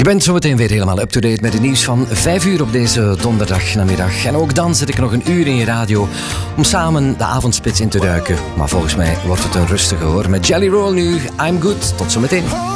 Je bent zometeen weer helemaal up-to-date met het nieuws van 5 uur op deze donderdagnamiddag. En ook dan zit ik nog een uur in je radio om samen de avondspits in te duiken. Maar volgens mij wordt het een rustige hoor. Met Jelly Roll nu, I'm Good. Tot zometeen.